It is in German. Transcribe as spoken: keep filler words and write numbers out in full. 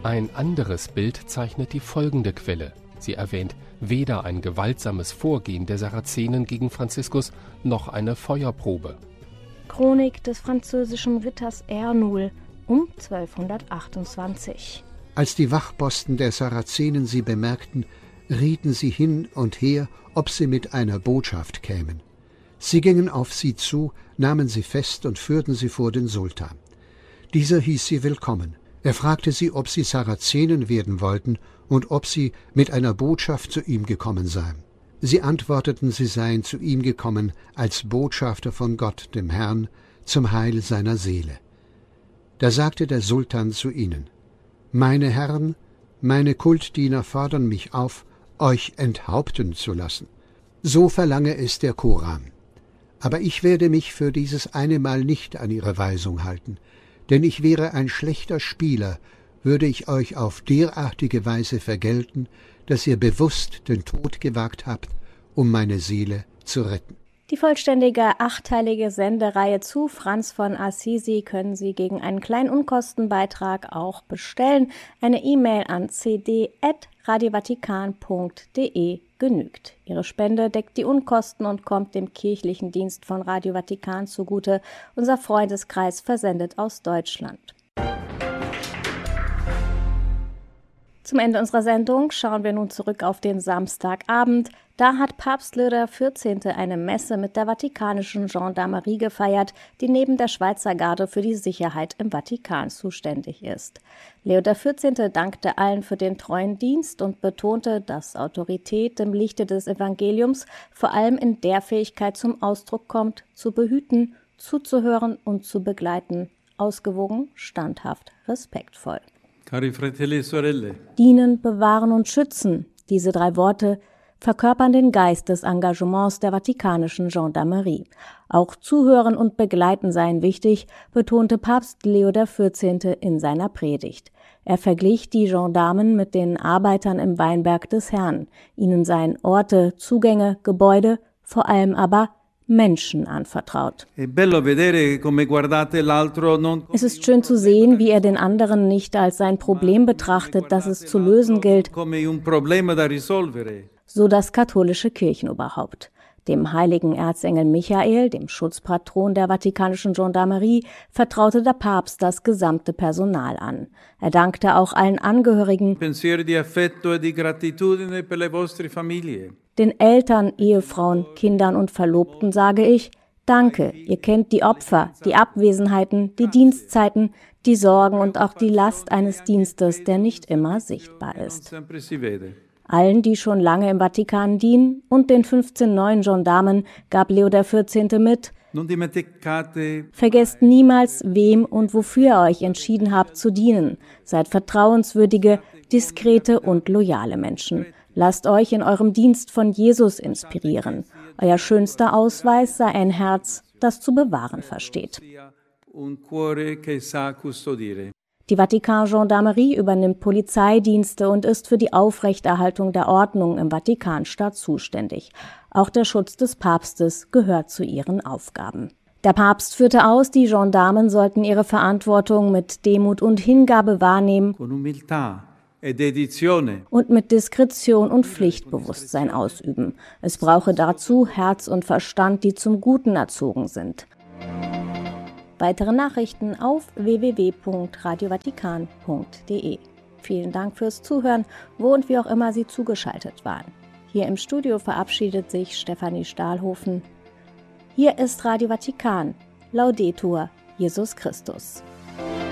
Ein anderes Bild zeichnet die folgende Quelle. Sie erwähnt weder ein gewaltsames Vorgehen der Sarazenen gegen Franziskus noch eine Feuerprobe. Chronik des französischen Ritters Ernul um zwölfhundertachtundzwanzig. Als die Wachposten der Sarazenen sie bemerkten, rieten sie hin und her, ob sie mit einer Botschaft kämen. Sie gingen auf sie zu, nahmen sie fest und führten sie vor den Sultan. Dieser hieß sie willkommen. Er fragte sie, ob sie Sarazenen werden wollten und ob sie mit einer Botschaft zu ihm gekommen seien. Sie antworteten, sie seien zu ihm gekommen als Botschafter von Gott, dem Herrn, zum Heil seiner Seele. Da sagte der Sultan zu ihnen: »Meine Herren, meine Kultdiener fordern mich auf, euch enthaupten zu lassen. So verlange es der Koran. Aber ich werde mich für dieses eine Mal nicht an ihre Weisung halten, denn ich wäre ein schlechter Spieler, würde ich euch auf derartige Weise vergelten, dass ihr bewusst den Tod gewagt habt, um meine Seele zu retten.« Die vollständige achtteilige Sendereihe zu Franz von Assisi können Sie gegen einen kleinen Unkostenbeitrag auch bestellen. Eine E-Mail an c d at radiovatikan punkt d e genügt. Ihre Spende deckt die Unkosten und kommt dem kirchlichen Dienst von Radio Vatikan zugute. Unser Freundeskreis versendet aus Deutschland. Zum Ende unserer Sendung schauen wir nun zurück auf den Samstagabend. Da hat Papst Leo der vierzehnte. eine Messe mit der vatikanischen Gendarmerie gefeiert, die neben der Schweizer Garde für die Sicherheit im Vatikan zuständig ist. Leo der vierzehnte. dankte allen für den treuen Dienst und betonte, dass Autorität im Lichte des Evangeliums vor allem in der Fähigkeit zum Ausdruck kommt, zu behüten, zuzuhören und zu begleiten, ausgewogen, standhaft, respektvoll. Cari fratelli e sorelle. Dienen, bewahren und schützen. Diese drei Worte verkörpern den Geist des Engagements der vatikanischen Gendarmerie. Auch zuhören und begleiten seien wichtig, betonte Papst Leo der vierzehnte. in seiner Predigt. Er verglich die Gendarmen mit den Arbeitern im Weinberg des Herrn. Ihnen seien Orte, Zugänge, Gebäude, vor allem aber Menschen anvertraut. Es ist schön zu sehen, wie er den anderen nicht als sein Problem betrachtet, das es zu lösen gilt, so das katholische Kirchenoberhaupt. Dem heiligen Erzengel Michael, dem Schutzpatron der vatikanischen Gendarmerie, vertraute der Papst das gesamte Personal an. Er dankte auch allen Angehörigen, den Eltern, Ehefrauen, Kindern und Verlobten sage ich: Danke, ihr kennt die Opfer, die Abwesenheiten, die Dienstzeiten, die Sorgen und auch die Last eines Dienstes, der nicht immer sichtbar ist. Allen, die schon lange im Vatikan dienen, und den fünfzehn neuen Gendarmen gab Leo der vierzehnte. mit: Vergesst niemals, wem und wofür ihr euch entschieden habt zu dienen. Seid vertrauenswürdige, diskrete und loyale Menschen. Lasst euch in eurem Dienst von Jesus inspirieren. Euer schönster Ausweis sei ein Herz, das zu bewahren versteht. Die Vatikan-Gendarmerie übernimmt Polizeidienste und ist für die Aufrechterhaltung der Ordnung im Vatikanstaat zuständig. Auch der Schutz des Papstes gehört zu ihren Aufgaben. Der Papst führte aus, die Gendarmen sollten ihre Verantwortung mit Demut und Hingabe wahrnehmen und mit Diskretion und Pflichtbewusstsein ausüben. Es brauche dazu Herz und Verstand, die zum Guten erzogen sind. Weitere Nachrichten auf w w w punkt radiovatikan punkt d e. Vielen Dank fürs Zuhören, wo und wie auch immer Sie zugeschaltet waren. Hier im Studio verabschiedet sich Stefanie Stahlhofen. Hier ist Radio Vatikan. Laudetur Jesus Christus.